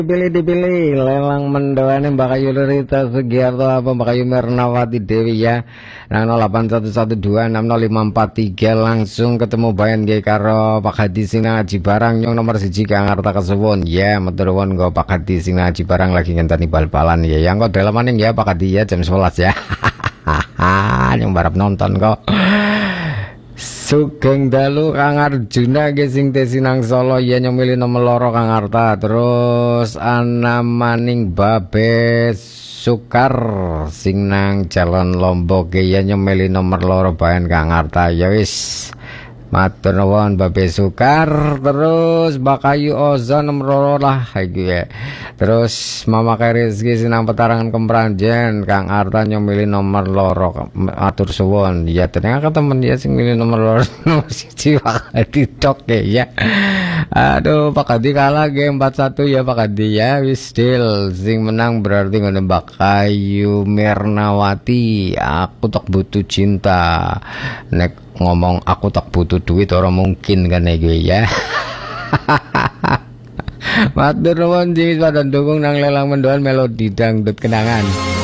Dipilih lelang mendoane Mbak Kayu Lurita Sugiarto apa Mbak Kayu Mernawati Dewi ya nang 0811260543 langsung ketemu bayan nggih karo Pak Hadi sing ngaji barang nyong nomor 1 Kang Arta kesuwun ya matur nuwun nggo Pak Hadi sing ngaji barang lagi ngenteni bal-balan ya yang kok dalemaning ya Pak Hadi ya jam 11 ya yang barep nonton kok. Sugeng dalu Kang Arjuna ge sing tesinang Solo ya nyomili nomor loro Kang Arta terus ana maning Babe Sukar sing nang Jalan Lombok ge ya nyomili nomor loro bayan Kang Arta ya wis matur nuwun Babe Sukar terus Bakayu Oza nomor loro lah iki ya terus Mama Rizki sinang petarangan Kempranjen Kang Arta nyomili nomor loro atur suwun ya ternyata temen dia sing milih nomor loro nomor 1 Pak Hadi tok ya aduh Pak Hadi kalah game 41 ya Pak Hadi ya wis deal sing menang berarti ngene Mbak Kayu Mernawati aku tak butuh cinta nek ngomong aku tak butuh duit orang mungkin kan ya matur nuwun jiwis pada dukung nang lelang mendoan melodi dangdut kenangan.